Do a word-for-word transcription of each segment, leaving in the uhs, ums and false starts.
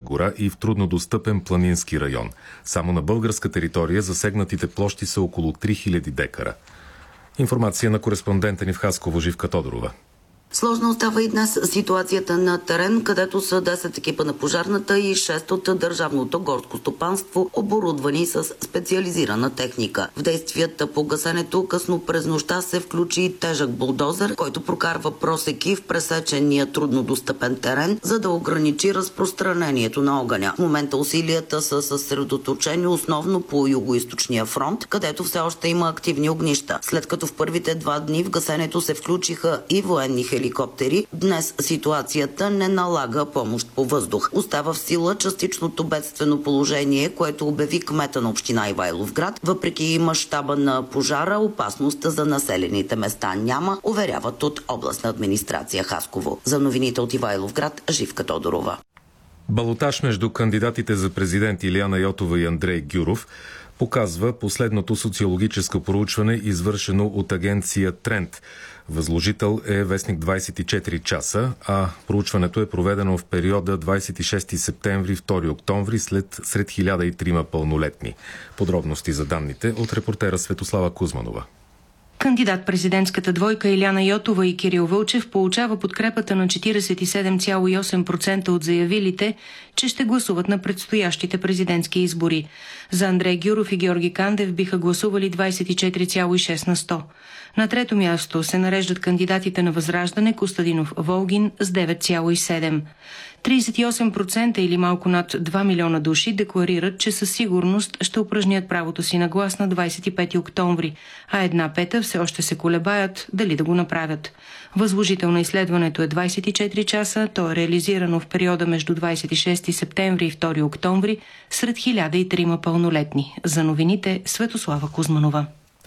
гора и в труднодостъпен планински район. Само на българска територия засегнатите площи са около три хиляди декара. Информация на кореспондента ни в Хасково Живка Тодорова. Сложна остава и днес ситуацията на терен, където са десет екипа на пожарната и шест от държавното горско стопанство, оборудвани с специализирана техника. В действията по гасенето късно през нощта се включи и тежък булдозер, който прокарва просеки в пресечения труднодостъпен терен, за да ограничи разпространението на огъня. В момента усилията са съсредоточени основно по югоизточния фронт, където все още има активни огнища. След като в първите два дни в гасенето се включиха и военни хеликоптери, днес ситуацията не налага помощ по въздух. Остава в сила частичното бедствено положение, което обяви кмета на община Ивайловград. Въпреки мащаба на пожара, опасността за населените места няма, уверяват от областна администрация Хасково. За новините от Ивайловград, Живка Тодорова. Балотаж между кандидатите за президент Илияна Йотова и Андрей Гюров показва последното социологическо проучване, извършено от агенция Тренд. Възложител е вестник двадесет и четири часа, а проучването е проведено в периода двадесет и шести септември – втори октомври след сред хиляда и трима пълнолетни. Подробности за данните от репортера Светослава Кузманова. Кандидат-президентската двойка Илияна Йотова и Кирил Вълчев получава подкрепата на четиридесет и седем цяло и осем процента от заявилите, че ще гласуват на предстоящите президентски избори. За Андрей Гюров и Георги Кандев биха гласували двадесет и четири цяло и шест на сто. На трето място се нареждат кандидатите на Възраждане Костадинов Волгин с девет цяло и седем. тридесет и осем процента или малко над два милиона души декларират, че със сигурност ще упражнят правото си на глас на двадесет и пети октомври, а една пета все още се колебаят дали да го направят. Възложител на изследването е двадесет и четири часа, то е реализирано в периода между двадесет и шести септември и втори октомври сред хиляда и трима пълнолетни. За новините Светослава Кузманова.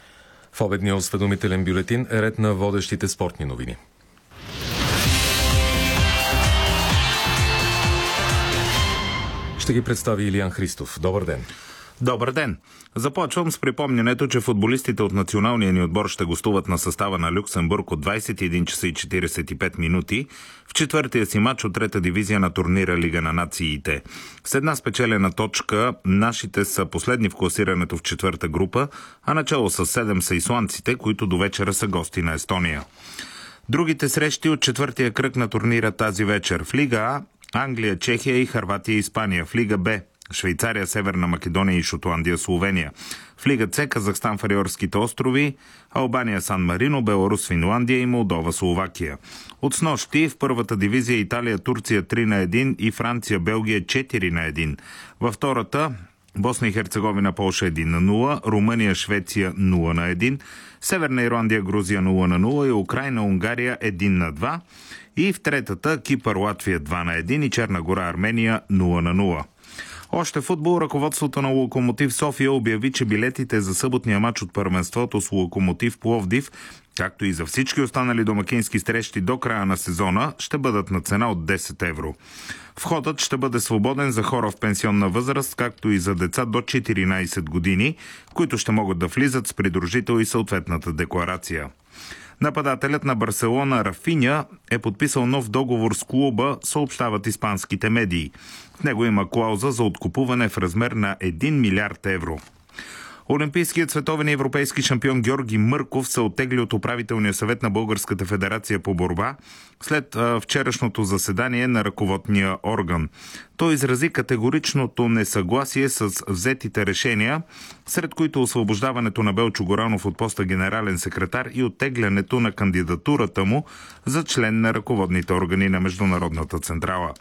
В обедния осведомителен бюлетин е ред на водещите спортни новини. Ще ги представи Илиян Христов. Добър ден! Добър ден! Започвам с припомнянето, че футболистите от националния ни отбор ще гостуват на състава на Люксембург от двадесет и един часа и четиридесет и пет минути в четвъртия си матч от трета дивизия на турнира Лига на нациите. С една спечелена точка нашите са последни в класирането в четвърта група, а начало с седем са исландците, които до вечера са гости на Естония. Другите срещи от четвъртия кръг на турнира тази вечер в Лига А Англия, Чехия и Хърватия и Испания. В Лига Б Швейцария, Северна Македония и Шотландия, Словения. В Лига С Казахстан, Фариорските острови, Албания, Сан Марино, Беларус, Финландия и Молдова, Словакия. От снощи в първата дивизия Италия, Турция три на едно и Франция, Белгия четири на едно. Във втората Босна и Херцеговина, Полша едно на нула, Румъния, Швеция нула на едно, Северна Ирландия, Грузия нула на нула и Украйна, Унгария едно на два. И в третата Кипър, Латвия два на едно и Черна гора, Армения нула на нула. Още футбол, ръководството на Локомотив София обяви, че билетите за съботния матч от първенството с Локомотив Пловдив, както и за всички останали домакински срещи до края на сезона, ще бъдат на цена от десет евро. Входът ще бъде свободен за хора в пенсионна възраст, както и за деца до четиринадесет години, които ще могат да влизат с придружител и съответната декларация. Нападателят на Барселона Рафиня е подписал нов договор с клуба, съобщават испанските медии. В него има клауза за откупуване в размер на един милиард евро. Олимпийският световен и европейски шампион Георги Мърков се оттегли от управителния съвет на Българската федерация по борба след а, вчерашното заседание на ръководния орган. Той изрази категоричното несъгласие с взетите решения, сред които освобождаването на Белчо Горанов от поста генерален секретар и оттеглянето на кандидатурата му за член на ръководните органи на Международната централа.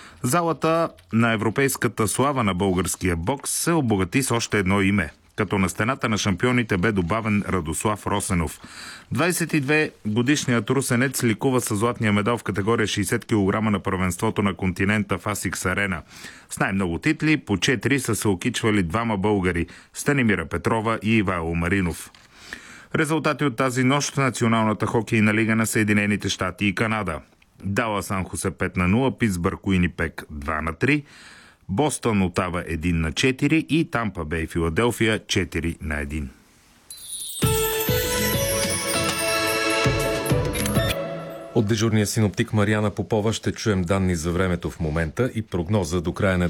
Залата на европейската слава на българския бокс се обогати с още едно име, като на стената на шампионите бе добавен Радослав Росенов. двадесет и две годишният русенец ликува със златния медал в категория шейсет килограма на първенството на континента в Асикс Арена. С най-много титли по четири са се окичвали двама българи – Станимира Петрова и Ивайло Маринов. Резултати от тази нощ в Националната хокейна лига на Съединените щати и Канада. Далас Сан Хосе пет на нула, Питсбърг Уинипек два на три, Бостън Отава едно на четири и Тампа Бей Филаделфия четири на едно. От дежурния синоптик Мариана Попова ще чуем данни за времето в момента и прогноза до края на